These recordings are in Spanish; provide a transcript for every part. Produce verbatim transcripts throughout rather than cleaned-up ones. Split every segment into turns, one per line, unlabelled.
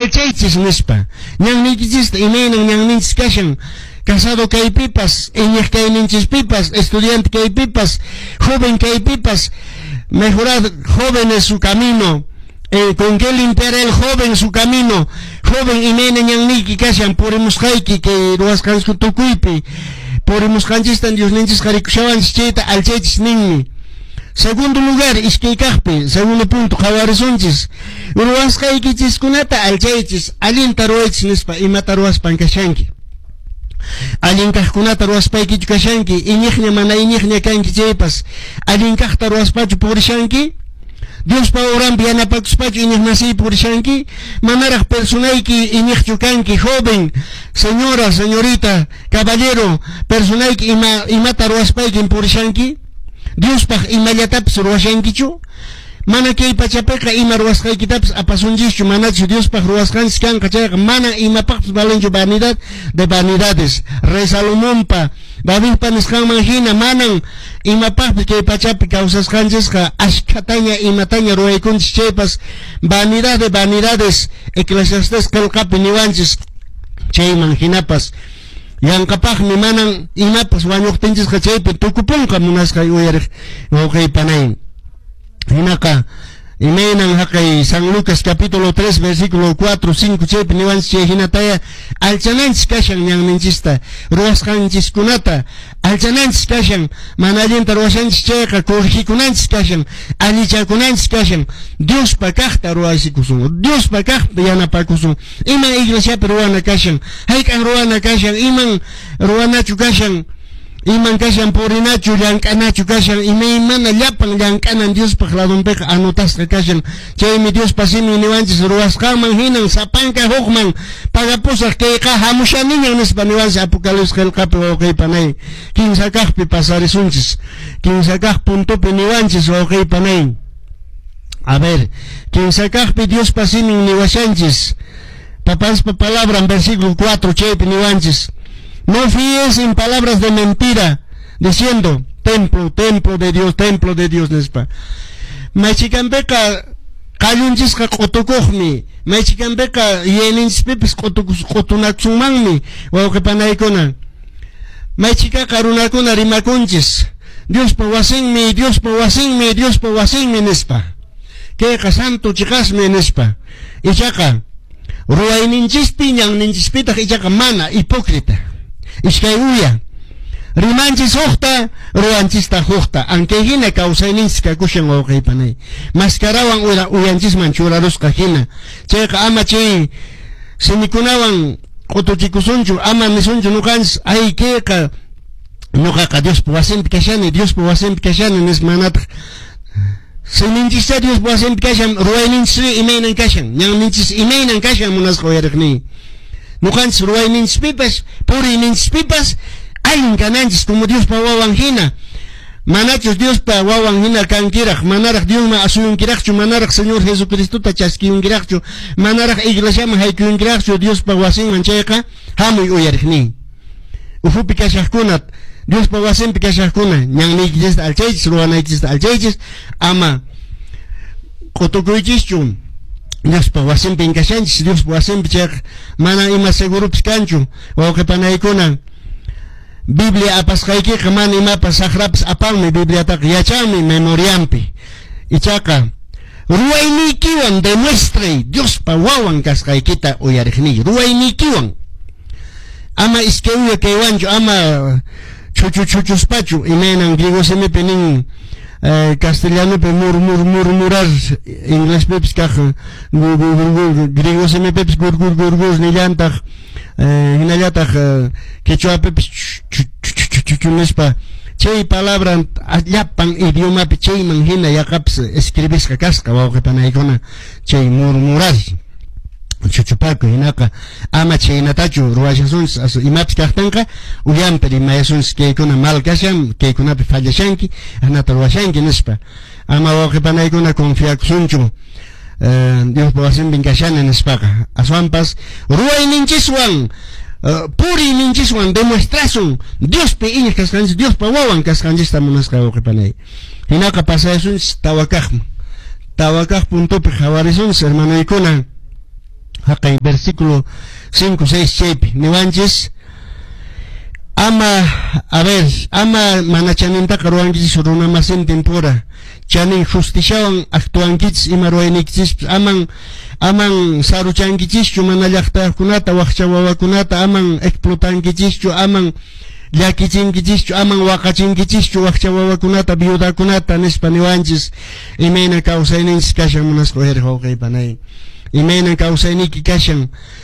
alchaychis nispa ñannikichista imaynan ñanninchis kashan casado kaypipas iñiq kayninchispipas estudiante kaypipas joven kaypipas mejorar jóvenes su camino. Eh, con que limpiará el joven su camino, joven y nene ñanniki kashan purimus hayki que ruascansku tukuipi purimus kanchistan Dios ninchis karikushawan cheta alchechis ninmi. Segundo lugar iskaykaqpi, segundo punto qawarisonchis ruasqayki chiskunata alchechis alinta ruwaychis nispa imata ruaspan kashanki alinkaqkunata ruwaspayki kashanki iñiqña mana iñiqña kanki chaypas alinkaqta ruwaspachu purishanki Dios pa orampi yanapakuspachu iñiq nasi purishanki manaraq personayki iñiqchu kanki joven señora señorita caballero personayki ima imata ruwaspayki purishanki Dios pa imallatapas ruwashankichu mana kay pachapiqa ima ruwasqaykitapas apasunchikchu manachu Dios pa ruwasqanchis kanqa chayqa mana imapaqpas valenchu vanidad de vanidades Rey Salomonpa Davidpa nisqanman hina manan imapaqpas kay pachapi kawsasqanchisqa ashkataña imataña ruwaykunchis chaypas vanidad de vanidades Eclesiastés qillqapi niwanchis chayman hinapas yanqapaqmi manan imapas wañuqtinchisqa chaypi tukupunqa munasqa uyariq wawqaypanay hinaka imaynan haqay San Lucas capítulo tres versículo cuatro cinco chaypi niwanchis chay hinataya alchananchis kashan ñanninchista ruwasqanchiskunata alchananchis kashan mana allinta ruwashanchis chayqa corrigikunanchis kashan allichakunanchis kashan Diospa kaqta ruwasikusun Diospa kaqta yanapakusun iman iglesiapi ruwana kashan hayk'an ruwana kashan iman ruwanachu kashan iman kashan purinachu llank'anachu kashan imaymana llapan llank'anan Diospaq ladunpiqa anotasqa kashan chaymi Diospa simi niwanchis ruwasqanman hinan sapanka hukman pagapusaq kayqa hamushaniñan nispa niwanchis Apocalipsis qillqapi wawqaypanay kinsa kaqpi pasarisunchis kinsa kaq puntupi niwanchis wawqaypanay a ver kinsa kaqpi Diospa simi niwashanchis papanspa palabra en versículo cuatro chaypi niwanchis no fíes en palabras de mentira, diciendo, templo, templo de Dios, templo de Dios, nespa. Maichikambeca, kayunchisqa qotukuqmi, maichikambeca, yeninchispipis qotunaksumangmi, wawqipanaykuna. Maichikaqa runakuna rimakunchis, Diospa wasinmi, Diospa wasinmi, Diospa wasinmi, nespa. Kayqa santo chikasmi, nespa. Ichaqa, ruwayninchispi, ñanninchispitaq ichaqa mana, hipócrita. Iskay uya rimanchis huqta ruwanchista huqta aunque hina kawsayninchis kushan wawqaypanay maskarawan uyanchisman churarusqa hina chayqa ama chay simikunawan qutuchikusunchu ama nisunchu nuqanchis ay kayqa nuqaqa Diospa wasinpi kashani Diospa wasinpi kashani nis manataq sininchista Diospa wasinpi kashan ruwayninchis imaynan kashan ñanninchis imaynan kashan munasqa uyariqni nuqanchis ruwayninchispipas puriyninchispipas allin kananchis como Diospa wawan hina manachus Diospa wawan hina kankiraq manaraq Diosman asuyunkiraqchu manaraq Señor Jesucristuta chaskiyunkiraqchu manaraq iglesiaman haykuyunkiraqchu Diospa wasinman chayqa hamuy uyariqni ufupi kashaqkuna Diospa wasinpi kashaqkuna ñanniykillista alchaychis ruwanaykillista alchaychis ama qutukuychischu Diospa wasinpi inkashanchis Diospa wasinpi chayqa mana ima segurupis kanchu wawqipanaykuna Biblia apasqaykiqa mana imapas saqrapis apanmi Bibliataqa yachanmi memoriampi ichaqa ruwaynikiwan demuestre Diospa wawan kasqaykita uyariqni ruwaynikiwan ama iskayuya kaywanchu ama chuchu chuchuspachu imaynan griego simipi nin Eh, castellano pe mur mur murmurar inglés pepis kaj gur gur gur griego se me pepis gur gur gur gur nillantaj eh hinallataj quechua pepis chuchuchuchuchunespa chay palabra llapan idioma pe chay manhina yaqaps escribisqa kasqa wawqipanaykuna chay murmurar chuchupaku hinaka ama chaynatachu ruwashasunchis asu imapis kaqtanqa uyanpi rimayasunchis kaykuna mal kashan kaykunapi fallashanki hanata ruwashanki nispa ama wawqipanaykuna confiakusunchu Diospa wasinpi kashani nispaqa aswanpas ruwayninchiswan puriyninchiswan demuestrasun Diospi iñiq kasqanchis Diospa wawan kasqanchista munasqa wawqipanay hinaka pasayasunchis tawakaqman tawakaq puntupi qhawarisunchis hermanaykuna haqay versículo cinco seis chaypi niwanchis ama a ver ama manachanintaqa ruwankichis runa masintin pura chanin justiciawan actuankichis ima ruwaynikichis aman aman saruchankichischu mana llaqtakunata waqcha wawakunata aman explotankichischu aman llakichinkichischu aman waqachinkichischu waqcha wawakunata viudakunata nispa niwanchis imayna kawsayninchis kashan munasqa hawqaypanay imayna kawsayniki kashan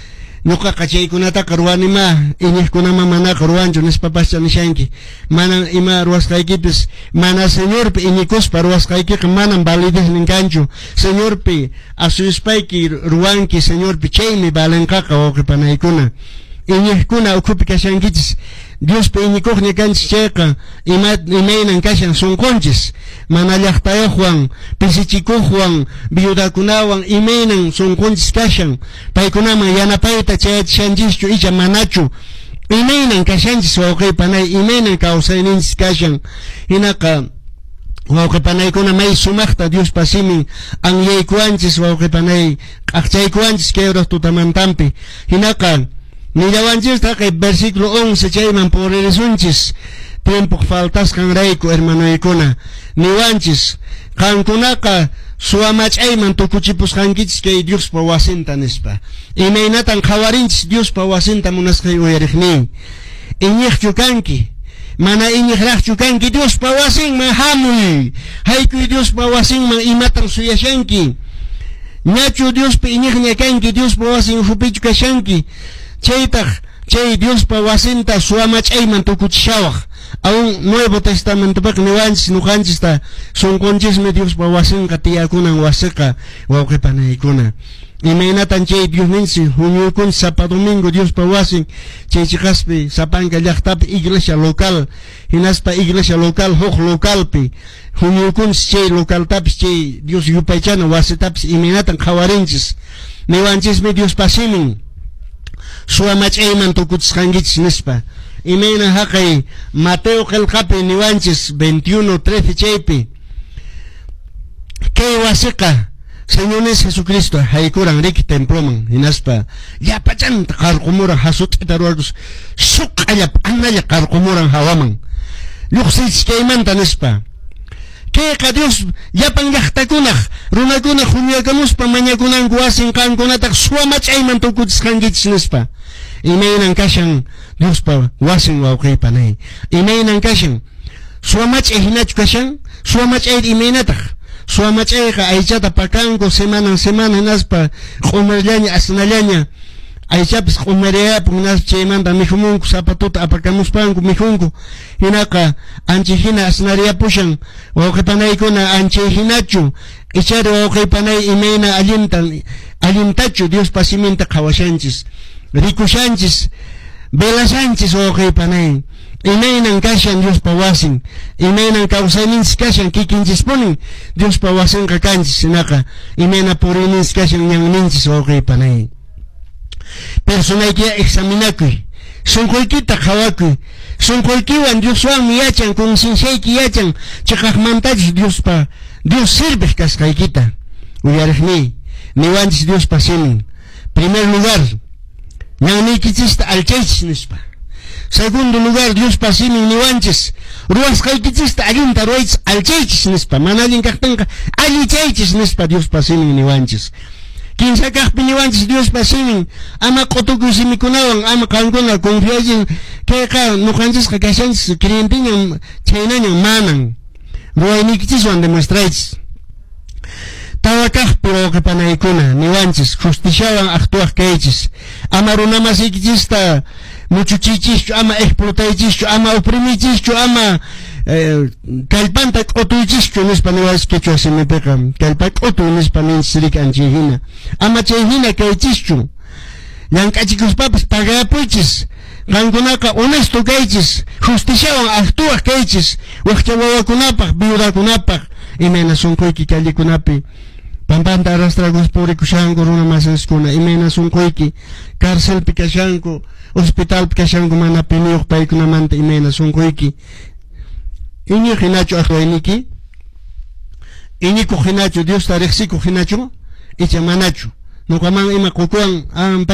nuqaqa chaykunataqa ruwanima iñiqkunama manaqa ruwanchu nispapas nishanki mana ima ruwasqaykipis mana señorpi iñikuspa ruwasqaykiqa manan validez kanchu señorpi asuyuspayki ruwanki señorpi chaymi valenqaqa wawqipanaykuna iñiqkuna ukhupi kashankichis Diospi iñikuqña kanchis chayqa ima imaynan kashan sunqunchis mana llaqtayuqwan pisichikuqwan viudakunawan imaynan sunqunchis kashan paykunaman yanapayta chayachishanchischu icha manachu imaynan kashanchis wawqiypanay imaynan kawsayninchis kashan hinaqa wawqipanaykuna may sumaqta Diospa simin anyaykuwanchis wawqipanay q'aqchaykuwanchis kayruq tutamantampi hinaqa nillawanchis taqay versículo once chayman purisunchis tiempo faltas kanrayku hermanoykuna niwanchis qankunaqa suamach'ayman tukuchipusqankichis kay Diospa wasinta nispa imaynatan qhawarinchis Diospa wasinta munasqay uyariqnin iñiqchu kanki mana iñiqraqchu kanki Diospa wasinman hamuy haykuy Diospa wasinman imatan suyashanki ñachu Diospa iñiqña kanki Diospa wasin hupichu kashanki chaytaq chay Diospa wasinta suamach'ayman tukuchishawaq aún Nuevo Testamentopaq niwanchis nuqanchista sunqunchismi Diospa wasinqa tiyakunan wasiqa wawqipanaykuna imaynatan chay Diosninchis huñuykunchis sapa domingo Diospa wasin chay chiqaspi sapanka llaqtapi iglesia local hinaspa iglesia local huk localpi huñuykunchis chay localtapis chay Dios yupaychana wasitapis imaynatan qhawarinchis niwanchismi Diospa simin suamach'ayman tukuchisqankichis nispa imayna haqay Mateo qillqapi niwanchis veintiuno trece chaypi kay wasiqa Señor Jesucristo haykuran riki temploman hinaspa yapachanta qarqumuran hasut'ita ruwarkus suq'allap analla qarqumuran hawaman lluqsichis kaymanta nispa kayqa Dios llapan llaqtakunaq runakuna huñuyakamuspa mañakunanku wasin qankunataq suamach'ayman tukuchisqankichis nispa imaynan kashan Diospa wasin wawqiypanay imaynan kashan suamach'ay hinachu kashan suamach'ayta imaynataq suamach'ayqa aychata pakanku semanan semana hinaspa q'umirllaña asnallaña aychapis q'umiriyapu hinaspa chaymanta mihumunku zapatuta apakamuspanku mihunku hinaqa anchi hina asnariyapushan wawqipanaykuna anchi hinachu ichari wawqiypanay imayna allintan allintachu Diospa siminta qhawashanchis rikushanchis velashanchis wawqiypanay imaynan kashan Diospa wasin imaynan kawsayninchis kashan kikinchispunin Diospa wasinqa kanchis hinaqa imayna puriyninchis kashan ñanninchis wawqiypanay personaykiya examinakuy sunquykita qhawakuy sunquykiwan Dioswanmi yachan concienciayki yachan chiqaqmantachus Diospa Dios sirviq kasqaykita uyariqni niwanchis Diospa simin primer lugar ñanniykichista alchaychis nispa segundo lugar Diospa simin niwanchis ruwasqaykichista allinta ruwaychis alchaychis nispa mana allin kaqtinqa allichaychis nispa Diospa simin niwanchis quince kaqpi niwanchis Diospa simin ama q'utukuy simikunawan ama qankuna confiaychin kayqa nuqanchisqa kashanchis creyentiñan chaynañan manan ruwaynikichiswan demuestraychis tawa kaqpi wawqipanaykuna niwanchis justiciawan actuaq kaychis ama runamasiykichista muchuchichischu ama explotaychischu ama oprimichischu ama kallpanta q'utuychischu nispa niwanchis quechua simipiqa kallpa q'utuy nispa ninchis rik'anchik hina ama chay hina kaychischu llank'achikuspapas pagapuychis qankunaqa honesto kaychis justiciawan actuaq kaychis waqcha wawakunapaq viudakunapaq imayna sunquyki kallikunapi pampanta arrastrakus purikushanku runamasinskuna imayna sunquyki cárcelpi kashanku hospitalpi kashanku mana piniyuq paykunamanta imayna sunquyki iñiq hinachu aqwayniki iñiku hinachu Diosta riqsiku hinachu icha manachu nukaman ima kutuan